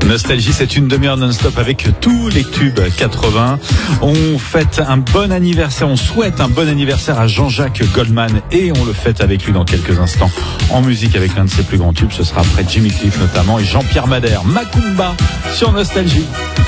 Nostalgie, c'est une demi-heure non-stop avec tous les tubes 80. On fête un bon anniversaire, on souhaite un bon anniversaire à Jean-Jacques Goldman et on le fête avec lui dans quelques instants en musique avec l'un de ses plus grands tubes. Ce sera après Jimmy Cliff notamment et Jean-Pierre Madère. Macumba sur Nostalgie.